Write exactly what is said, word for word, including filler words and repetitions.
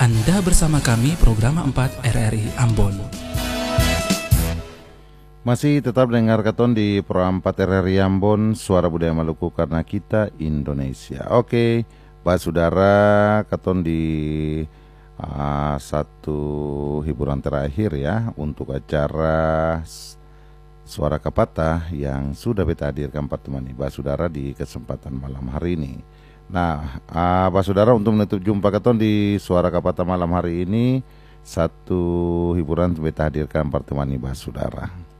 Anda bersama kami program empat R R I Ambon. Masih tetap dengar katon di Pro empat R R I Ambon, Suara Budaya Maluku karena kita Indonesia. Oke, Pak Saudara, katon di uh, satu hiburan terakhir ya untuk acara Suara Kapata yang sudah beta hadirkan Pak temani Pak Saudara di kesempatan malam hari ini. Nah, uh, Pak Saudara, untuk menutup jumpa katon di Suara Kapata malam hari ini, satu hiburan beta hadirkan Pak temani Pak Saudara.